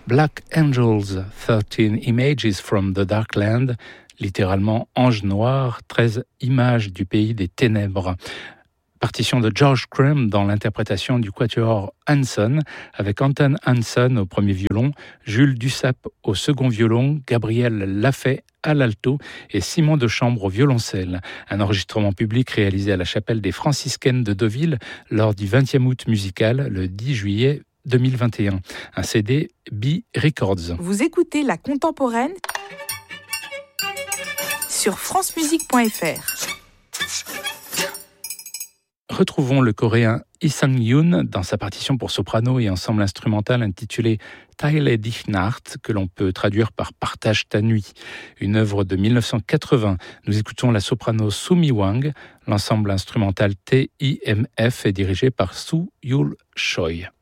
Black Angels, 13 Images from the Dark Land, littéralement Ange Noir, 13 images du pays des ténèbres. Partition de George Crumb dans l'interprétation du quatuor Hanson, avec Anton Hanson au premier violon, Jules Dussap au second violon, Gabriel Lafay à l'alto et Simon de Chambre au violoncelle. Un enregistrement public réalisé à la chapelle des Franciscaines de Deauville lors du 20e août musical, le 10 juillet 2021. Un CD B Records. Vous écoutez La Contemporaine sur francemusique.fr. Retrouvons le coréen Lee Sang-yoon dans sa partition pour soprano et ensemble instrumental intitulée Teile dich Nacht, que l'on peut traduire par Partage ta nuit, une œuvre de 1980. Nous écoutons la soprano Sumi Wang. L'ensemble instrumental TIMF est dirigé par Soo Yul Choi.